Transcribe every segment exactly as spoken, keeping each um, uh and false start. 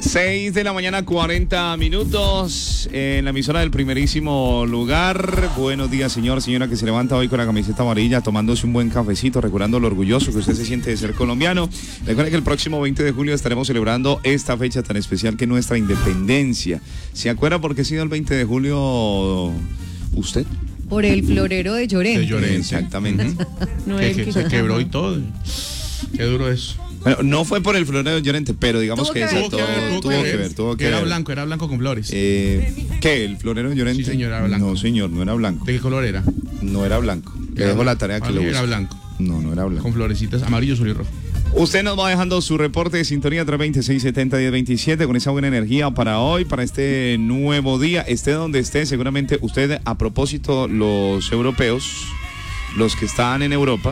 seis de la mañana, cuarenta minutos, en la emisora del primerísimo lugar. Buenos días, señor, señora que se levanta hoy con la camiseta amarilla, tomándose un buen cafecito, recordando lo orgulloso que usted se siente de ser colombiano. Recuerde que el próximo veinte de julio estaremos celebrando esta fecha tan especial que es nuestra independencia. ¿Se acuerda por qué ha sido el veinte de julio usted? Por el florero de Llorente. De Llorente. Exactamente. Uh-huh. No, que, que, que se quebró y todo. Qué duro eso. Bueno, no fue por el florero de Llorente, pero digamos tuvo que, que, eso tuvo, todo, tuvo, tuvo que que ver. Tuvo que era ver. blanco, era blanco con flores. Eh, ¿Qué? ¿El florero de Llorente? Sí, señor, era blanco. No, señor, no era blanco. ¿De qué color era? No era blanco. Le dejo la tarea que lo busque. Era blanco. No, no era blanco. Con florecitas amarillo, azul y rojo. Usted nos va dejando su reporte de sintonía tres veinte, seiscientos setenta, diez veintisiete con esa buena energía para hoy, para este nuevo día. Esté donde esté, seguramente usted, a propósito, los europeos, los que están en Europa.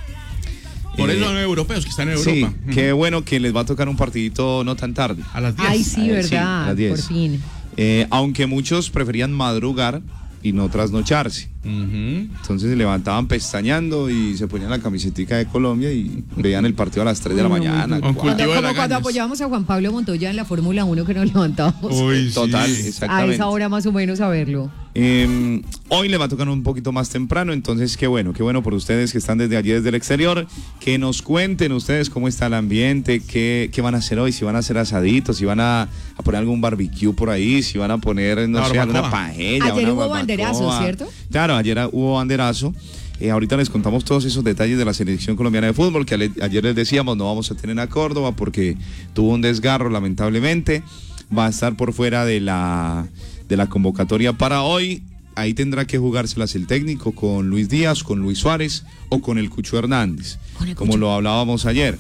Por eh, eso son europeos que están en Europa. Sí, uh-huh. qué bueno que les va a tocar un partidito no tan tarde. A las diez. Ay, sí, ver, verdad, sí, a las diez. por fin. Eh, aunque muchos preferían madrugar y no trasnocharse. Uh-huh. Entonces se levantaban pestañeando y se ponían la camisetica de Colombia y veían el partido a las tres de la mañana. Con Cuando, cultivo de como cuando lagañas. apoyábamos a Juan Pablo Montoya en la Fórmula uno que nos levantábamos. Uy, Total, sí. A exactamente. esa hora más o menos a verlo. Eh, hoy le va a tocar un poquito más temprano, entonces qué bueno, qué bueno por ustedes que están desde allí, desde el exterior, que nos cuenten ustedes cómo está el ambiente, qué, qué van a hacer hoy, si van a hacer asaditos, si van a, a poner algún barbecue por ahí, si van a poner, no La sé, barbacoa. alguna paella. Ayer una hubo barbacoa. banderazo, ¿cierto? Claro, ayer hubo banderazo. Eh, ahorita les contamos todos esos detalles de la selección colombiana de fútbol, que ale, ayer les decíamos no vamos a tener a Córdoba porque tuvo un desgarro lamentablemente, va a estar por fuera de la, de la convocatoria para hoy. Ahí tendrá que jugárselas el técnico con Luis Díaz, con Luis Suárez o con el Cucho Hernández, el como Cucho. lo hablábamos ayer.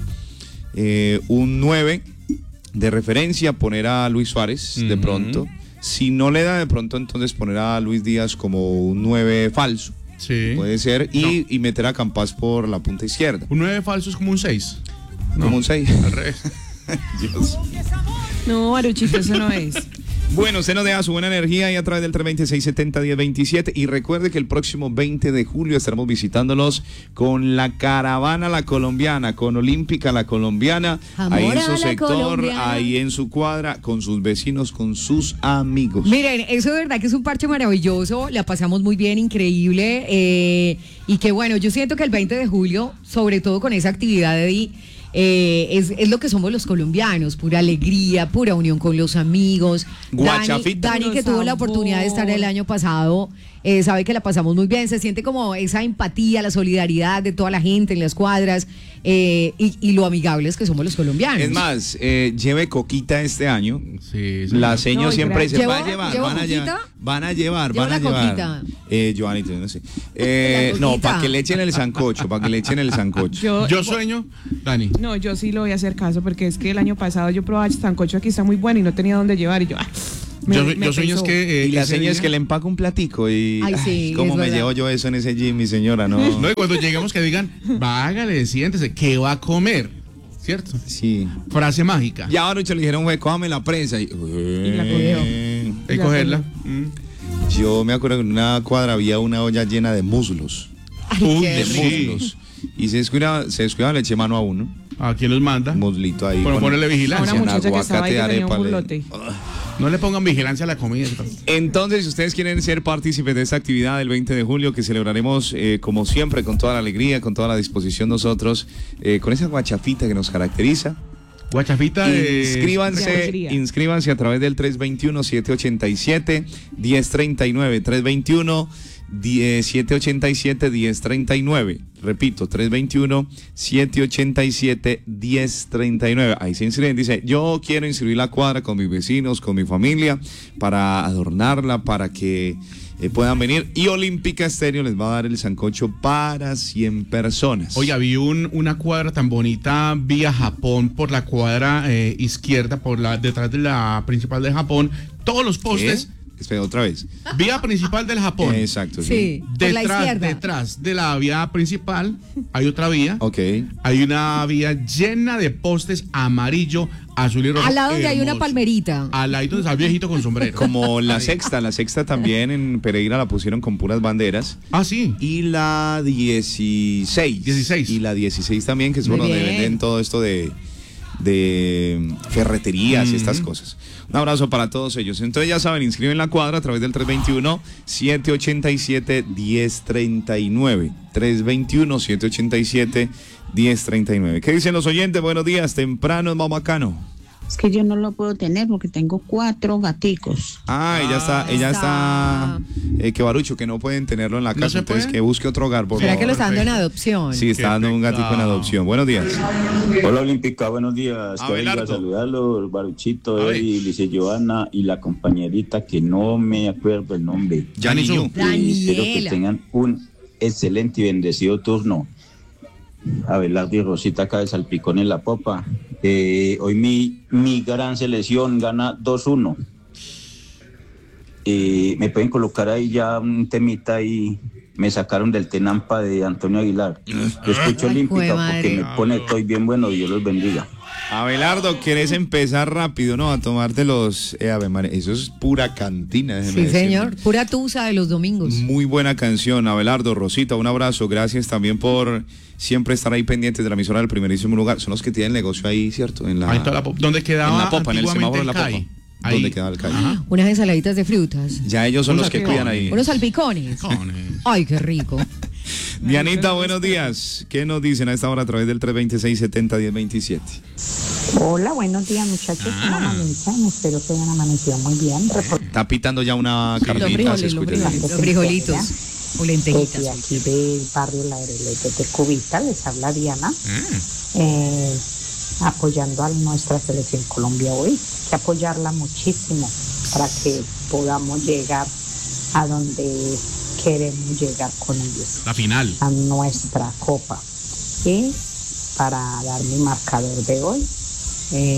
Eh, un nueve de referencia, poner a Luis Suárez de Uh-huh. pronto. Si no le da de pronto, entonces poner a Luis Díaz como un nueve falso. Sí. Puede ser. Y, No. y meter a Campas por la punta izquierda. Un nueve falso es como un seis. Como un seis. Al revés. Dios. No, Aruchito, eso no es. Bueno, usted nos deja su buena energía y a través del tres veinte, seiscientos setenta, diez veintisiete. Y recuerde que el próximo veinte de julio estaremos visitándolos con la caravana la colombiana, con Olímpica la colombiana, Amor ahí en a su la sector, colombiana. ahí en su cuadra, con sus vecinos, con sus amigos. Miren, eso de verdad que es un parche maravilloso, la pasamos muy bien, increíble, eh, y que bueno, yo siento que el veinte de julio, sobre todo con esa actividad de eh, es, es lo que somos los colombianos, pura alegría, pura unión con los amigos. Dani, Guachafita. Dani, que Puro tuvo la sabor. oportunidad de estar el año pasado, eh, sabe que la pasamos muy bien, se siente como esa empatía, la solidaridad de toda la gente en las cuadras, eh, y, y lo amigables que somos los colombianos. Es más, eh, lleve coquita este año. Sí, sí. La seño No, y siempre gracias. dice, ¿Llevo- van a llevar, llevo van a llevar, coquita? van a llevar, ¿Llevo van a la llevar. coquita? Eh, Joanita, yo no sé. Eh, La no, coquita. para que le echen el sancocho, para que le echen el sancocho. Yo, Yo sueño, Dani. No, yo sí lo voy a hacer caso porque es que el año pasado yo probaba sancocho aquí está muy bueno y no tenía dónde llevar y yo. ah, me- yo me yo sueño es pesó. que. eh, Y la ese seña es día- que le empaca un platico y Ay, sí, ay, ¿cómo es me verdad. llevo yo eso en ese gym, mi señora? No. No, y cuando lleguemos que digan, vágale, siéntese, ¿qué va a comer? ¿Cierto? Sí. Frase mágica. Y ahora le dijeron, güey, cójame la prensa. Y, la cogió. eh, Hay que Ya cogerla. Mm. Yo me acuerdo que en una cuadra había una olla llena de muslos. Uy, qué De sí. muslos. Y se descuidaba, se descuidaba, le eché mano a uno. ¿A quién los manda? Muslito ahí. Bueno, con- ponele A vigilancia. una muchacha que aguacate, estaba ahí que tenía arepa, un le- burlote. No le pongan vigilancia a la comida. Entonces, si ustedes quieren ser partícipes de esta actividad del veinte de julio, que celebraremos eh, como siempre, con toda la alegría, con toda la disposición nosotros, eh, con esa guachafita que nos caracteriza, Guachafita de. De inscríbanse, alegría. inscríbanse a través del tres veintiuno, setecientos ochenta y siete, diez treinta y nueve, tres veintiuno, setecientos ochenta y siete, diez treinta y nueve. Repito, tres veintiuno, setecientos ochenta y siete, diez treinta y nueve. Ahí se inscriben, dice, yo quiero inscribir la cuadra con mis vecinos, con mi familia, para adornarla, para que eh, puedan venir. Y Olímpica Estéreo les va a dar el sancocho para cien personas. Oiga, vi un, una cuadra tan bonita vía Japón por la cuadra eh, izquierda, por la detrás de la principal de Japón. Todos los postes. ¿Qué? Espera, otra vez. Vía principal del Japón. Exacto, sí. Sí, por la Detrás, izquierda. detrás de la vía principal hay otra vía. Ok. Hay una vía llena de postes amarillo, azul y rojo. Al lado donde hay una Hermoso. palmerita. Al lado donde está el viejito con sombrero. Como la sexta, la sexta también en Pereira la pusieron con puras banderas. Ah, sí. Y la dieciséis. dieciséis. Y la dieciséis también, que es por Muy donde bien. venden todo esto de, de ferreterías y Mm. estas cosas. Un abrazo para todos ellos. Entonces ya saben, inscriben la cuadra a través del tres veintiuno, siete ochenta y siete, diez treinta y nueve. tres veintiuno, siete ochenta y siete, diez treinta y nueve. ¿Qué dicen los oyentes? Buenos días, temprano es más bacano. Es que yo no lo puedo tener porque tengo cuatro gaticos. Ah, ella está, ella está, eh, que barucho, que no pueden tenerlo en la ¿No casa, se entonces puede? que busque otro hogar, por ¿Será favor. que lo está dando en perfecto. adopción? Sí, está Qué dando un gatico en pecado. adopción. Buenos días. Hola Olímpica, buenos días. Que venga a Abelardo. saludarlos, Baruchito, A ver. Eddie, Lice Joana y la compañerita que no me acuerdo el nombre. Yani Su. Yu. Y espero que Daniela. tengan un excelente y bendecido turno. Abelardo y Rosita acá de Salpicón en la Popa. Eh, hoy mi, mi gran selección gana dos uno. Eh, me pueden colocar ahí ya un temita y me sacaron del Tenampa de Antonio Aguilar. Yo escucho Ay, Olímpica jue madre. porque me pone estoy bien bueno, Dios los bendiga. Abelardo, ¿quieres empezar rápido, no? A tomarte los... Eh, Ave María, eso es pura cantina, déjeme Sí, decirle. señor. Pura tusa de los domingos. Muy buena canción, Abelardo, Rosita, un abrazo. Gracias también por siempre estar ahí pendientes de la emisora del primerísimo lugar. Son los que tienen negocio ahí, ¿cierto? En la, Ahí está la pop- donde quedaba en la popa, en el antiguamente semáforo de la el popa. CAI. Ahí. Donde quedaba el CAI. Ajá. Unas ensaladitas de frutas. Ya ellos son Unos los que que- cuidan ahí. Unos salpicones. Con, eh, Ay, qué rico. Dianita, buenos días. ¿Qué nos dicen a esta hora a través del tres veintiséis, setenta, diez veintisiete? Hola, buenos días muchachos, ¿cómo amanecen? Espero que hayan amanecido muy bien. Report- Está pitando ya una Los carnita, se frijoles, los escucha. frijoles, los frijolitos o Desde lentejitas. aquí del barrio Laurelete de Cubita, les habla Diana, eh, apoyando a nuestra selección Colombia hoy. Hay que apoyarla muchísimo para que podamos llegar a donde queremos llegar con ellos, la final. a nuestra copa. Y para dar mi marcador de hoy, eh,